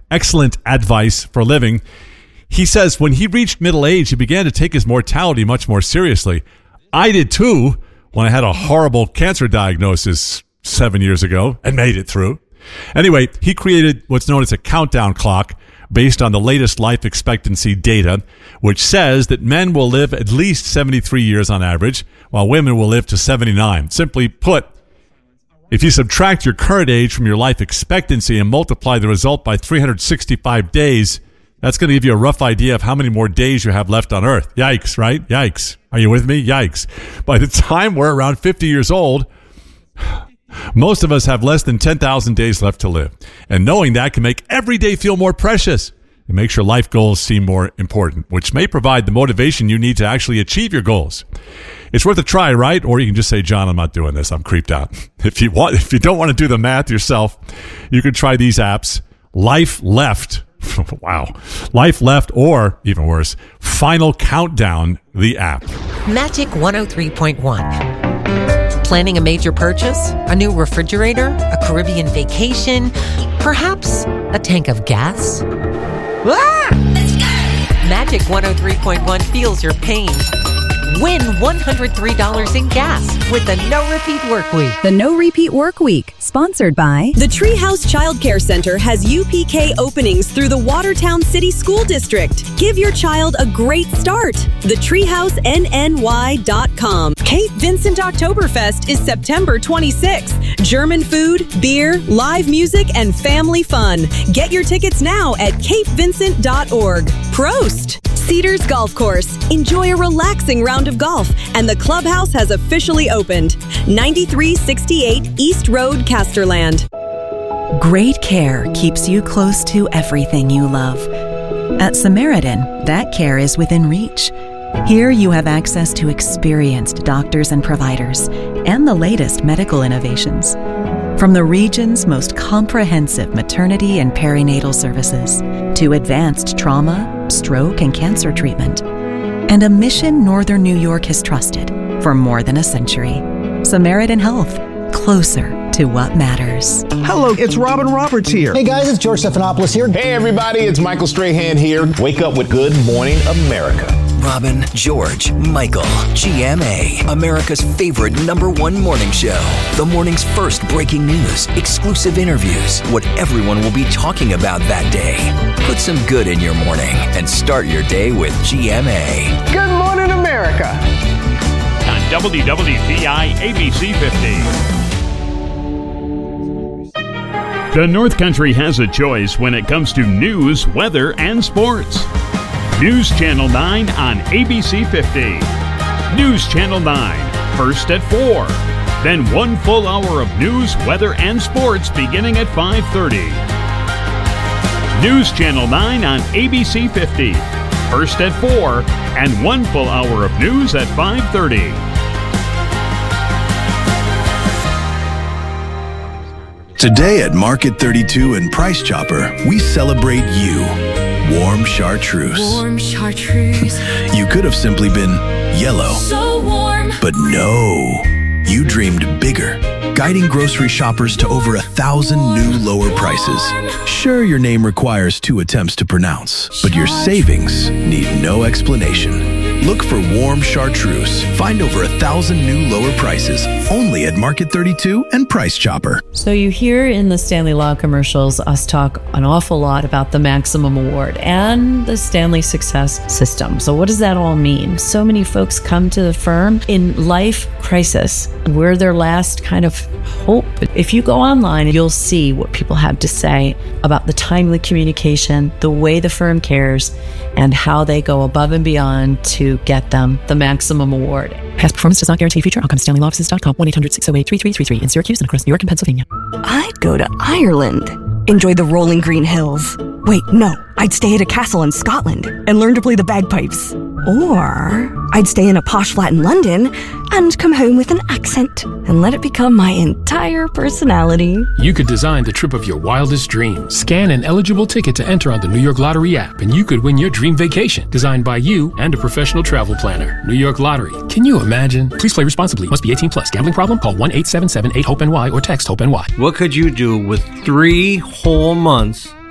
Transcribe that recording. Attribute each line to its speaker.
Speaker 1: excellent advice for living. He says when he reached middle age, he began to take his mortality much more seriously. I did too when I had a horrible cancer diagnosis 7 years ago and made it through. Anyway, he created what's known as a countdown clock based on the latest life expectancy data, which says that men will live at least 73 years on average, while women will live to 79. Simply put, if you subtract your current age from your life expectancy and multiply the result by 365 days, that's going to give you a rough idea of how many more days you have left on Earth. Yikes, right? Yikes. Are you with me? Yikes. By the time we're around 50 years old, most of us have less than 10,000 days left to live. And knowing that can make every day feel more precious. It makes your life goals seem more important, which may provide the motivation you need to actually achieve your goals. It's worth a try, right? Or you can just say, John, I'm not doing this. I'm creeped out. If you don't want to do the math yourself, you can try these apps. Life Left. Wow. Life Left, or even worse, Final Countdown, the app.
Speaker 2: Magic 103.1. Planning a major purchase? A new refrigerator? A Caribbean vacation? Perhaps a tank of gas? Ah! Magic 103.1 feels your pain. Win $103 in gas with the No Repeat Work Week.
Speaker 3: The No Repeat Work Week, sponsored by
Speaker 4: the Treehouse Child Care Center has UPK openings through the Watertown City School District. Give your child a great start. TheTreehouseNNY.com. Cape Vincent Oktoberfest is September 26th. German food, beer, live music, and family fun. Get your tickets now at capevincent.org. Prost! Cedars Golf Course. Enjoy a relaxing round of golf, and the clubhouse has officially opened. 9368 East Road, Casterland.
Speaker 5: Great care keeps you close to everything you love. At Samaritan, that care is within reach. Here you have access to experienced doctors and providers and the latest medical innovations. From the region's most comprehensive maternity and perinatal services to advanced trauma, stroke, and cancer treatment, and a mission Northern New York has trusted for more than a century. Samaritan Health, closer to what matters.
Speaker 6: Hello, it's Robin Roberts here.
Speaker 7: Hey guys, it's George Stephanopoulos here.
Speaker 8: Hey everybody, it's Michael Strahan here. Wake up with Good Morning America.
Speaker 9: Robin, George, Michael, GMA, America's favorite #1 morning show. The morning's first breaking news, exclusive interviews, what everyone will be talking about that day. Put some good in your morning and start your day with GMA.
Speaker 6: Good Morning America.
Speaker 10: On WWPI ABC 50. The North Country has a choice when it comes to news, weather, and sports. News Channel 9 on ABC 50. News Channel 9, first at 4. Then 1 full hour of news, weather, and sports beginning at 5:30. News Channel 9 on ABC 50. First at 4 and 1 full hour of news at 5:30.
Speaker 11: Today at Market 32 and Price Chopper, we celebrate you. Warm chartreuse.
Speaker 12: Warm chartreuse.
Speaker 11: You could have simply been yellow.
Speaker 12: So warm.
Speaker 11: But no. You dreamed bigger, guiding grocery shoppers to over 1,000 new lower prices. Sure, your name requires 2 attempts to pronounce, but your savings need no explanation. Look for Warm Chartreuse. Find over 1,000 new lower prices only at Market 32 and Price Chopper.
Speaker 13: So you hear in the Stanley Law commercials us talk an awful lot about the Maximum Award and the Stanley Success System. So what does that all mean? So many folks come to the firm in life crisis. We're their last kind of hope. If you go online, you'll see what people have to say about the timely communication, the way the firm cares, and how they go above and beyond to get them the Maximum Award.
Speaker 14: Past performance does not guarantee future outcomes. StanleyLawoffices.com, 1-800-608-3333 in Syracuse and across New York and Pennsylvania.
Speaker 4: I'd go to Ireland. Enjoy the rolling green hills. Wait, no. I'd stay at a castle in Scotland and learn to play the bagpipes. Or I'd stay in a posh flat in London and come home with an accent and let it become my entire personality.
Speaker 15: You could design the trip of your wildest dreams. Scan an eligible ticket to enter on the New York Lottery app, and you could win your dream vacation, designed by you and a professional travel planner. New York Lottery. Can you imagine? Please play responsibly. Must be 18 plus. Gambling problem? Call 1-877-8-HOPE-NY or text HOPE-NY.
Speaker 16: What could you do with 3 whole months